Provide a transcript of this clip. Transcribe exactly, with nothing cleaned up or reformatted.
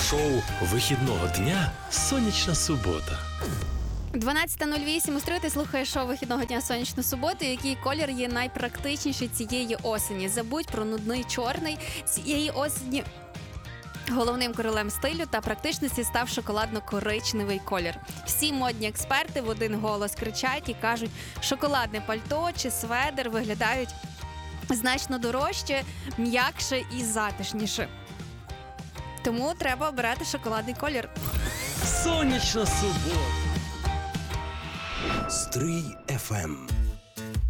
Шоу вихідного дня «Сонячна субота». дванадцята нуль вісім у Стрий, ти слухаєш шоу вихідного дня «Сонячну суботу». Який колір є найпрактичніший цієї осені? Забудь про нудний чорний. Цієї осені головним королем стилю та практичності став шоколадно-коричневий колір. Всі модні експерти в один голос кричать і кажуть, шоколадне пальто чи сведер виглядають значно дорожче, м'якше і затишніше. Тому треба обирати шоколадний колір. «Сонячна субота». Стрий еф ем.